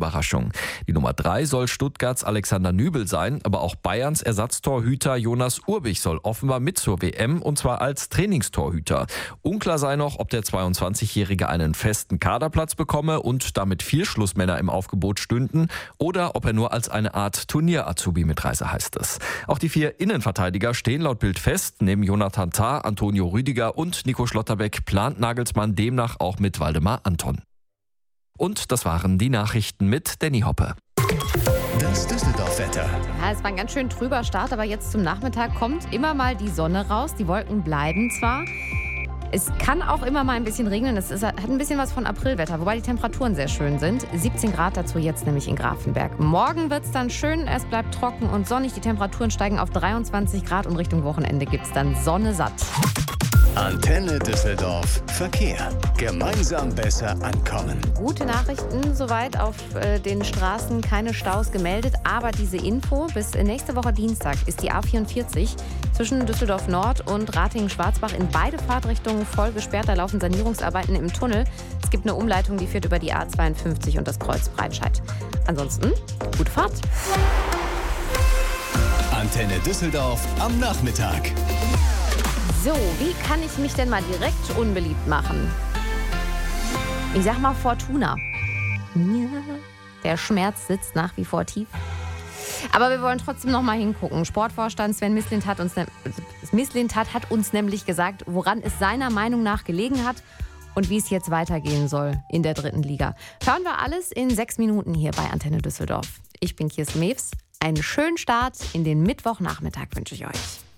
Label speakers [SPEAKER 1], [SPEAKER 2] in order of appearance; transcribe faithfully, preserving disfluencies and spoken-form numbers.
[SPEAKER 1] Überraschung. Die Nummer drei soll Stuttgarts Alexander Nübel sein, aber auch Bayerns Ersatztorhüter Jonas Urbich soll offenbar mit zur W M und zwar als Trainingstorhüter. Unklar sei noch, ob der zweiundzwanzigjährige einen festen Kaderplatz bekomme und damit vier Schlussmänner im Aufgebot stünden oder ob er nur als eine Art Turnier-Azubi mitreise, heißt es. Auch die vier Innenverteidiger stehen laut Bild fest. Neben Jonathan Tah, Antonio Rüdiger und Nico Schlotterbeck plant Nagelsmann demnach auch mit Waldemar Anton. Und das waren die Nachrichten mit Danny Hoppe.
[SPEAKER 2] Das Düsseldorf-Wetter.
[SPEAKER 3] Ja, es war ein ganz schön trüber Start, aber jetzt zum Nachmittag kommt immer mal die Sonne raus. Die Wolken bleiben zwar. Es kann auch immer mal ein bisschen regnen. Es ist, hat ein bisschen was von Aprilwetter, wobei die Temperaturen sehr schön sind. siebzehn Grad dazu jetzt nämlich in Grafenberg. Morgen wird es dann schön, es bleibt trocken und sonnig. Die Temperaturen steigen auf dreiundzwanzig Grad und Richtung Wochenende gibt es dann Sonne satt.
[SPEAKER 2] Antenne Düsseldorf. Verkehr. Gemeinsam besser ankommen.
[SPEAKER 3] Gute Nachrichten soweit auf äh, den Straßen, keine Staus gemeldet. Aber diese Info, bis nächste Woche Dienstag ist die A vierundvierzig zwischen Düsseldorf Nord und Ratingen-Schwarzbach in beide Fahrtrichtungen voll gesperrt. Da laufen Sanierungsarbeiten im Tunnel. Es gibt eine Umleitung, die führt über die A zweiundfünfzig und das Kreuz Breitscheid. Ansonsten, gute Fahrt.
[SPEAKER 2] Antenne Düsseldorf am Nachmittag.
[SPEAKER 3] So, wie kann ich mich denn mal direkt unbeliebt machen? Ich sag mal Fortuna. Ja, der Schmerz sitzt nach wie vor tief. Aber wir wollen trotzdem noch mal hingucken. Sportvorstand Sven Mislintat hat uns, ne- Mislintat hat uns nämlich gesagt, woran es seiner Meinung nach gelegen hat und wie es jetzt weitergehen soll in der dritten Liga. Hören wir alles in sechs Minuten hier bei Antenne Düsseldorf. Ich bin Kirsten Mewes. Einen schönen Start in den Mittwochnachmittag wünsche ich euch.